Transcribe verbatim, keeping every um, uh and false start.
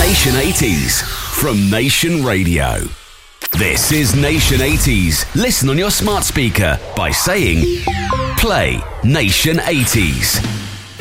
Nation eighties from Nation Radio. This is Nation eighties. Listen on your smart speaker by saying, play Nation eighties.